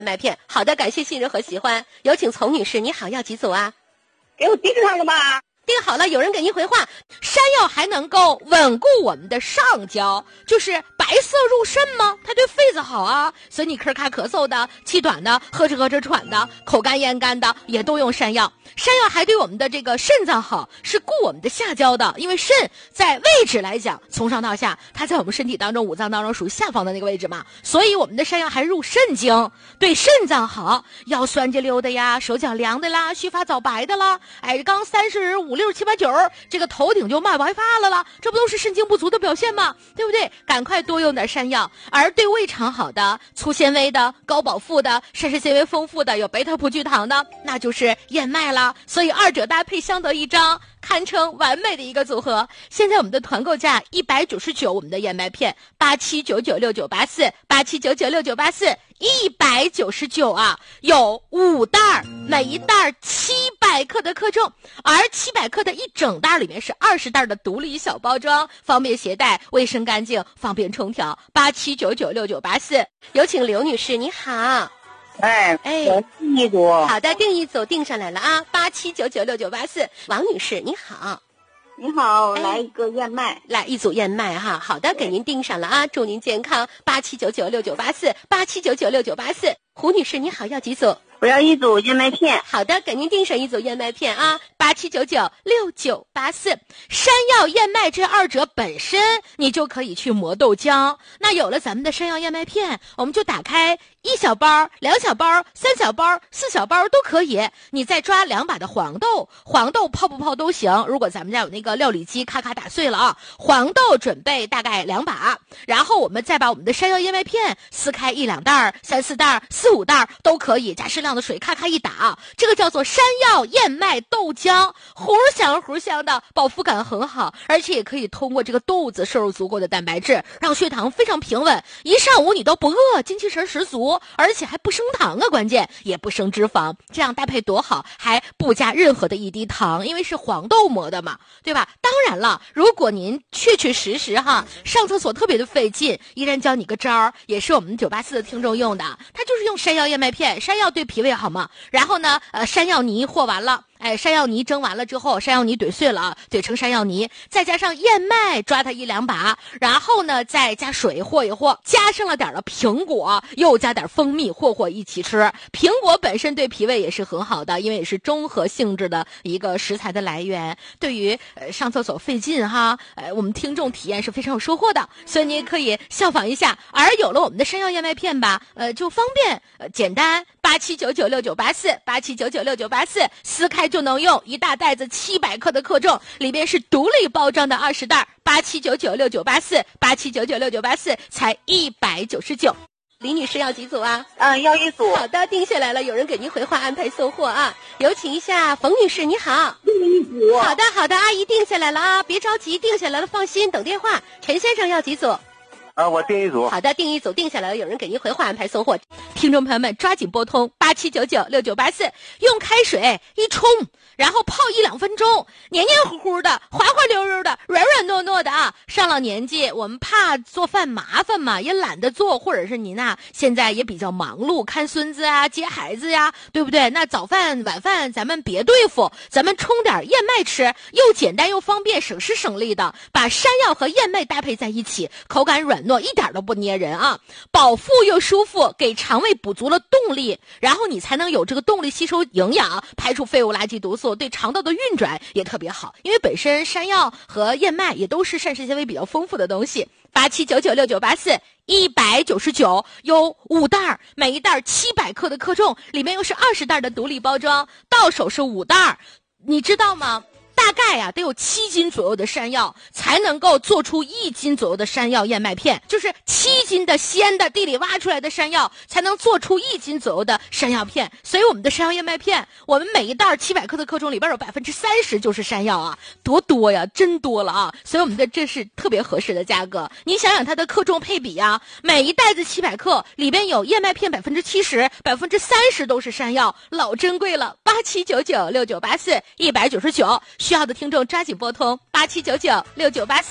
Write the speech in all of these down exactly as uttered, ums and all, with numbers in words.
麦片。好的，感谢信任和喜欢。有请丛女士，你好，要几组啊？ 给我盯上了吧？ 定好了，有人给您回话。山药还能够稳固我们的上焦，就是白色入肾吗？它对肺子好啊，所以你咳咔咳嗽的、气短的、喝着喝着喘的、口干咽干的，也都用山药。山药还对我们的这个肾脏好，是固我们的下焦的，因为肾在位置来讲，从上到下，它在我们身体当中五脏当中属于下方的那个位置嘛，所以我们的山药还入肾经，对肾脏好，腰酸结溜的呀，手脚凉的啦，须发早白的啦，哎，刚三十五六七八九，这个头顶就冒白发了啦，这不都是肾精不足的表现吗？对不对？赶快多用点山药。而对胃肠好的、粗纤维的、高饱腹的、膳食纤维丰富的、有贝塔葡聚糖的，那就是燕麦啦。所以二者搭配相得益彰，堪称完美的一个组合。现在我们的团购价一百九十九，我们的燕麦片八七九九六九八四八七九九六九八四一百九十九啊，有五袋儿，每一袋儿七百克的克重，而七百克的一整袋里面是二十袋的独立小包装，方便携带，卫生干净，方便冲调。八七九九六九八四，有请刘女士，你好。 哎哎， 我订一组。 好的，订一组订上来了啊，八七九九六九八四。王女士，你好。 你好， 哎来一个燕麦。 来一组燕麦哈，好的，给您订上了啊，祝您健康。八七九九六九八四，八七九九六九八四。胡女士，你好，要几组？ 我要一组燕麦片。 好的，给您订上一组燕麦片啊，八七九九六九八四。山药、燕麦这二者本身，你就可以去磨豆浆。那有了咱们的山药燕麦片，我们就打开一小包、两小包、三小包、四小包都可以。你再抓两把的黄豆，黄豆泡不泡都行。如果咱们家有那个料理机，咔咔打碎了啊。黄豆准备大概两把，然后我们再把我们的山药燕麦片撕开一两袋、三四袋、四五袋都可以，加适量的水，咔咔一打，这个叫做山药燕麦豆浆，糊香糊香的，饱腹感很好，而且也可以通过这个豆子摄入足够的蛋白质，让血糖非常平稳，一上午你都不饿，精气神十足，而且还不升糖啊，关键也不升脂肪，这样搭配多好，还不加任何的一滴糖，因为是黄豆磨的嘛，对吧？当然了，如果您确确实实哈上厕所特别的费劲，依然教你个招儿，也是我们九八四的听众用的，他就是用山药燕麦片，山药对脾胃好嘛，然后呢，呃，山药泥和完了。哎，山药泥蒸完了之后，山药泥怼碎了，怼成山药泥，再加上燕麦，抓它一两把，然后呢，再加水和一和，加上了点的苹果，又加点蜂蜜，和和一起吃。苹果本身对脾胃也是很好的，因为也是中和性质的一个食材的来源。对于呃上厕所费劲哈，呃，我们听众体验是非常有收获的，所以你也可以效仿一下。而有了我们的山药燕麦片吧，呃，就方便呃简单。八七九九六九八四，八七九九六九八四，撕开就能用，一大袋子七百克的克重，里边是独立包装的二十袋，八七九九六九八四，八七九九六九八四，才一百九十九。李女士要几组啊？ 嗯，要一组。 好的，定下来了，有人给您回话安排送货啊。有请一下冯女士，你好。 订一组。 好的，好的，阿姨定下来了啊，别着急，定下来了，放心，等电话。陈先生要几组？ 啊，我订一组。 好的，订一组，定下来了，有人给您回话安排送货。听众朋友们，抓紧拨通八七九九六九八四，用开水一冲，然后泡一两分钟，黏黏糊糊的，滑滑溜溜的，软软糯糯的啊。上了年纪，我们怕做饭麻烦嘛，也懒得做，或者是您呐、啊、现在也比较忙碌，看孙子啊，接孩子呀，对不对？那早饭晚饭咱们别对付，咱们冲点燕麦吃，又简单又方便，省时省力的，把山药和燕麦搭配在一起，口感软糯，一点都不捏人啊，饱腹又舒服，给肠胃补足了动力，然后你才能有这个动力吸收营养，排除废物垃圾毒素，对肠道的运转也特别好，因为本身山药和燕麦也都是膳食纤维比较丰富的东西。八七九九六九八四，一百九十九，有五袋，每一袋七百克的克重，里面又是二十袋的独立包装，到手是五袋，你知道吗？大概呀、啊、得有七斤左右的山药才能够做出一斤左右的山药燕麦片，就是七斤的鲜的地里挖出来的山药才能做出一斤左右的山药片。所以我们的山药燕麦片，我们每一袋七百克的克重里边有百分之三十就是山药啊，多多呀，真多了啊！所以我们的这是特别合适的价格。你想想它的克重配比呀、啊，每一袋子七百克里边有燕麦片百分之七十，百分之三十都是山药，老珍贵了。八七九九六九八四，一百九十九。需要的听众抓紧拨通八七九九六九八四。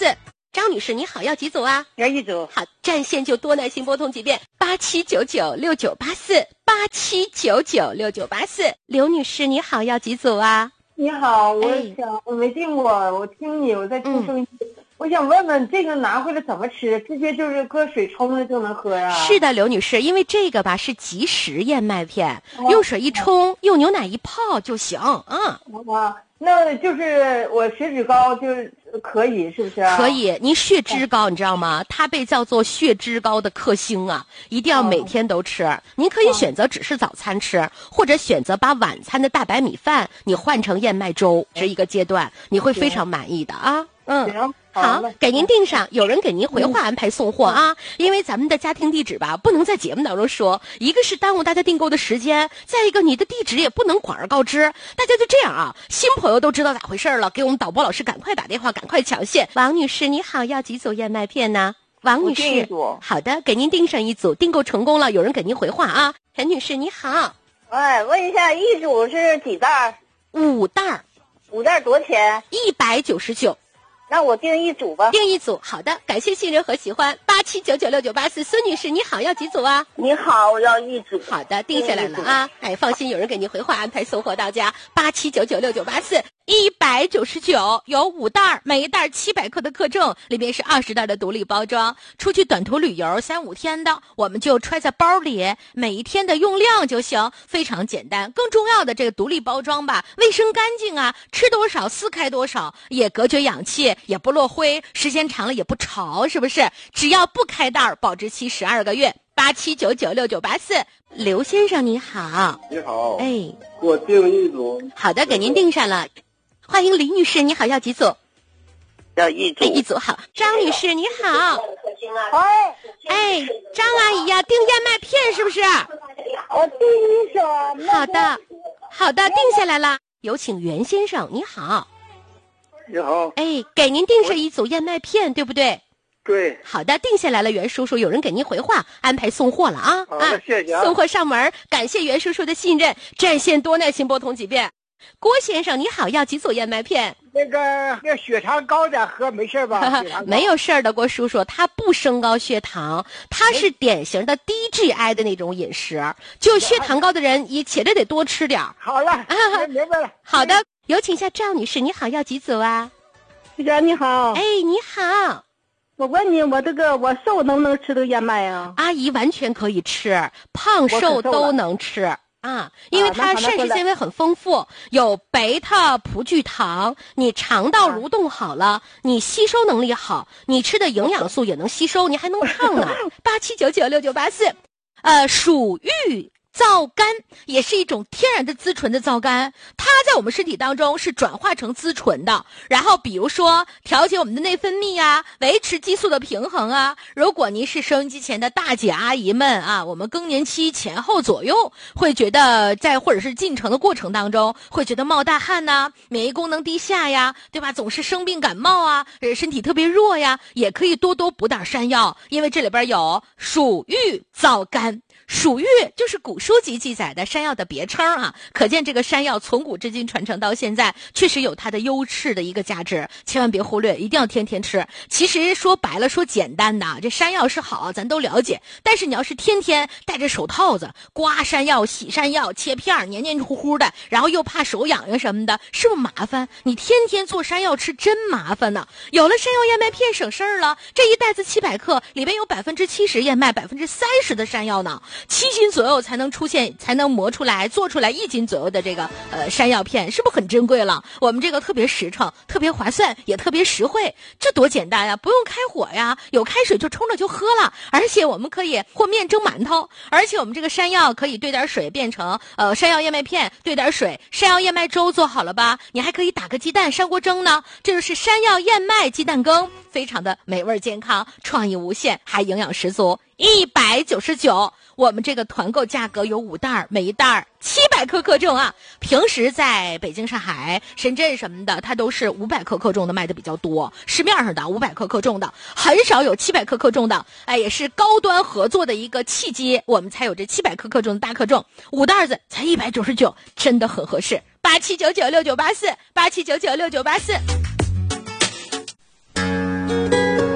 张女士你好，要几组啊？ 要一组。 好，占线就多耐心拨通几遍，八七九九六九八四，八七九九六九八四。刘女士你好，要几组啊？ 你好，我哎想、我没听过，我听你我在听收音机、 嗯， 我想问问这个拿回来怎么吃？直接就是搁水冲了就能喝呀、啊？ 是的，刘女士，因为这个吧是即食燕麦片， 哦、 用水一冲，用牛奶一泡就行。嗯， 啊，那就是我血脂高就是可以，是不是、啊？ 可以，您血脂高，你知道吗？它被叫做血脂高的克星啊，一定要每天都吃。哦、您可以选择只是早餐吃，哦、或者选择把晚餐的大白米饭你换成燕麦粥，这一个阶段你会非常满意的啊。嗯，好，给您订上，有人给您回话安排送货啊。因为咱们的家庭地址吧，不能在节目当中说，一个是耽误大家订购的时间，再一个你的地址也不能广而告之。大家就这样啊，新朋友都知道咋回事了，给我们导播老师赶快打电话，赶快抢线。王女士你好，要几组燕麦片呢？王女士，好的，给您订上一组，订购成功了，有人给您回话啊。陈女士你好， 哎，问一下，一组是几袋？ 五袋。 五袋多少钱？ 一百九十九。 那我订一组吧。 订一组，好的，感谢信任和喜欢。八七九九六九八四，孙女士你好，要几组啊？ 你好，我要一组。 好的，定下来了啊！哎，放心，有人给您回话安排送货到家。八七九九六九八四，一百九十九，有五袋，每一袋七百克的克重，里边是二十袋的独立包装。出去短途旅游三五天的，我们就揣在包里，每一天的用量就行，非常简单。更重要的，这个独立包装吧，卫生干净啊，吃多少撕开多少，也隔绝氧气。也不落灰，时间长了也不潮，是不是？只要不开袋，保质期十二个月。八七九九六九八四，刘先生你好。 你好。 哎， 给我订一组。 好的，给您订上了。欢迎李女士，你好，要几组？ 要一组。 哎，一组好。张女士你好。 哎哎，张阿姨呀，订燕麦片是不是？ 我订一手。 好的，好的，定下来了。有请袁先生，你好。 你好， 哎，给您订上一组燕麦片，对不对？ 对。 好的，定下来了，袁叔叔，有人给您回话，安排送货了啊！ 好的， 啊， 谢谢啊。 送货上门，感谢袁叔叔的信任，占线多耐心拨通几遍。郭先生你好，要几组燕麦片？ 那个那血糖高点喝没事吧？ 没有事儿的，郭叔叔，他不升高血糖，他是典型的低 G I 的那种饮食，就血糖高的人也且着得多吃点儿。 好了，啊、明白了。 好的。有请下赵女士，你好，要几组啊？ 徐姐你好。 哎，你好。 我问你，我这个我瘦能不能吃这个燕麦啊？ 阿姨完全可以吃，胖瘦都能吃啊，因为它膳食纤维很丰富，有贝塔葡聚糖，你肠道蠕动好了，啊、你吸收能力好，你吃的营养素也能吸收，你还能胖呢。八七九九六九八四，呃，属玉。皂苷也是一种天然的滋醇的皂苷，它在我们身体当中是转化成滋醇的，然后比如说调节我们的内分泌啊，维持激素的平衡啊。如果您是收音机前的大姐阿姨们啊，我们更年期前后左右会觉得在或者是进程的过程当中会觉得冒大汗呐、啊，免疫功能低下呀，对吧？总是生病感冒啊，身体特别弱呀，也可以多多补点山药，因为这里边有属玉皂苷。属玉就是古书籍记载的山药的别称啊，可见这个山药从古至今传承到现在，确实有它的优势的一个价值，千万别忽略，一定要天天吃。其实说白了，说简单的，这山药是好，咱都了解，但是你要是天天戴着手套子刮山药、洗山药、切片黏黏糊糊的，然后又怕手痒痒什么的，是不是麻烦？你天天做山药吃真麻烦呢。有了山药燕麦片省事儿了，这一袋子七百克，里边有百分之七十燕麦，百分之三十的山药呢。七斤左右才能出现，才能磨出来做出来一斤左右的这个呃山药片，是不是很珍贵了？我们这个特别实诚，特别划算，也特别实惠，这多简单呀！不用开火呀，有开水就冲着就喝了。而且我们可以和面蒸馒头，而且我们这个山药可以兑点水变成呃山药燕麦片，兑点水山药燕麦粥做好了吧？你还可以打个鸡蛋上锅蒸呢。这就是山药燕麦鸡蛋羹，非常的美味健康，创意无限，还营养十足。一百九十九，我们这个团购价格有五袋，每一袋七百克克重啊。平时在北京、上海、深圳什么的，它都是五百克克重的卖的比较多，市面上的五百克克重的很少有七百克克重的。哎，也是高端合作的一个契机，我们才有这七百克克重的大克重，五袋子才一百九十九，真的很合适。八七九九六九八四，八七九九六九八四。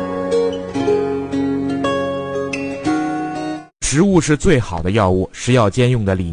食物是最好的药物，食药兼用的理